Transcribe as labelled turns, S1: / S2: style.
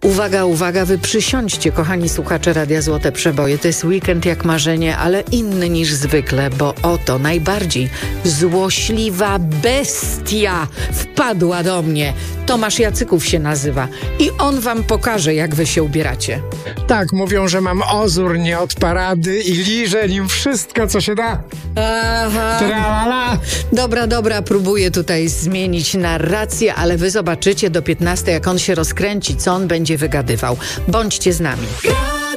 S1: Uwaga, uwaga, wy przysiądźcie, kochani słuchacze Radia Złote Przeboje. To jest weekend jak marzenie, ale inny niż zwykle, bo oto najbardziej złośliwa bestia wpadła do mnie. Tomasz Jacyków się nazywa i on wam pokaże, jak wy się ubieracie.
S2: Tak, mówią, że mam ozór nie od parady i liżę nim wszystko, co się da.
S1: Aha.
S2: Tralala.
S1: Dobra, próbuję tutaj zmienić narrację, ale wy zobaczycie do 15, jak on się rozkręci, co on będzie wygadywał. Bądźcie z nami.